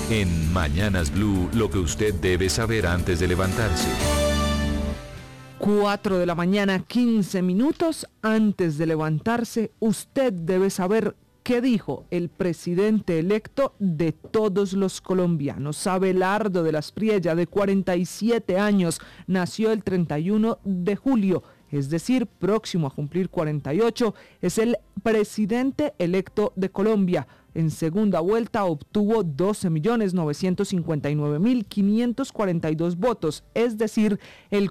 En Mañanas Blue, lo que usted debe saber antes de levantarse. 4 de la mañana, 15 minutos antes de levantarse, usted debe saber qué dijo el presidente electo de todos los colombianos. Abelardo de la Espriella, de 47 años, nació el 31 de julio, es decir, próximo a cumplir 48, es el presidente electo de Colombia. En segunda vuelta obtuvo 12.959.542 votos, es decir, el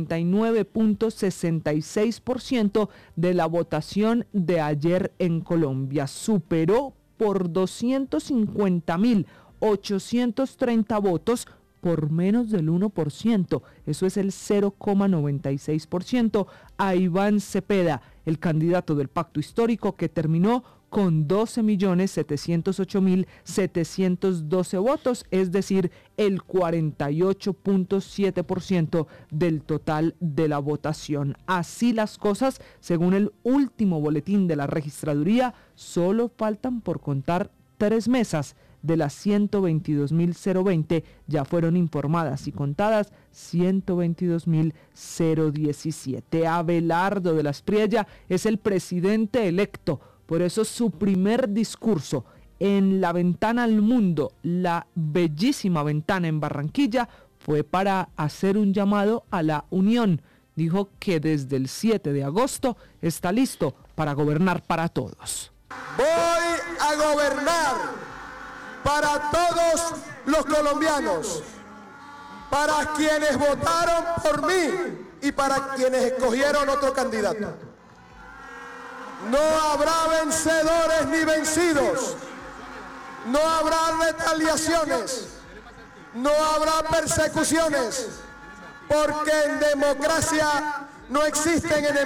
49.66% de la votación de ayer en Colombia. Superó por 250.830 votos por menos del 1%, eso es el 0,96%, a Iván Cepeda, el candidato del Pacto Histórico, que terminó con 12.708.712 votos, es decir, el 48.7% del total de la votación. Así las cosas, según el último boletín de la registraduría, solo faltan por contar 3 mesas. De las 122.020 ya fueron informadas y contadas 122.017. Abelardo de la Espriella es el presidente electo. Por eso su primer discurso en la ventana al mundo, la bellísima ventana en Barranquilla, fue para hacer un llamado a la unión. Dijo que desde el 7 de agosto está listo para gobernar para todos. Voy a gobernar para todos los colombianos, para quienes votaron por mí y para quienes escogieron otro candidato. No habrá vencedores ni vencidos, no habrá retaliaciones, no habrá persecuciones, porque en democracia no existen enemigos.